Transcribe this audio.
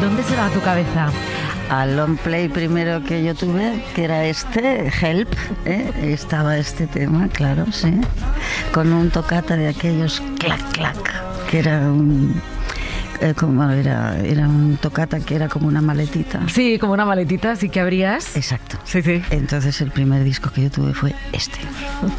¿Dónde se va tu cabeza? Al long play primero que yo tuve, que era Help, estaba este tema, claro, sí, con un toccata de aquellos clac, clac, que era un... era un toccata que era como una maletita. Sí, como una maletita, así que abrías. Exacto. Sí, sí. Entonces el primer disco que yo tuve fue este.